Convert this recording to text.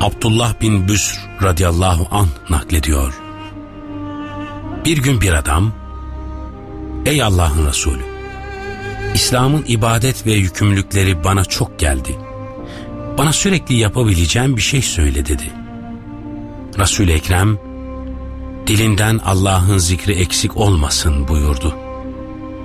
Abdullah bin Büsr radıyallahu anh naklediyor. Bir gün bir adam, ''Ey Allah'ın Resulü, İslam'ın ibadet ve yükümlülükleri bana çok geldi. Bana sürekli yapabileceğim bir şey söyle.'' dedi. Resul-i Ekrem, ''Dilinden Allah'ın zikri eksik olmasın.'' buyurdu.